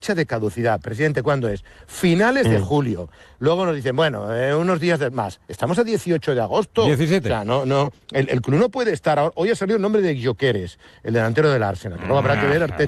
fecha de caducidad. Presidente, ¿cuándo es? Finales de julio. Luego nos dicen, bueno, unos días más. Estamos a 18 de agosto. 17. O sea, no. El club no puede estar ahora. Hoy ha salido el nombre de Gyökeres, el delantero del Arsenal. Luego habrá que ver Arteta.